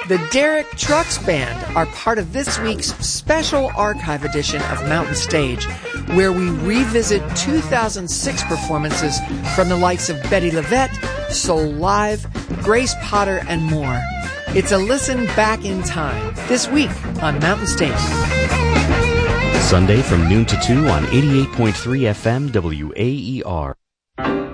The Derek Trucks Band are part of this week's special archive edition of Mountain Stage, where we revisit 2006 performances from the likes of Betty LaVette, Soul Live, Grace Potter, and more. It's a listen back in time, this week on Mountain Stage. Sunday from noon to 2 on 88.3 FM WAER.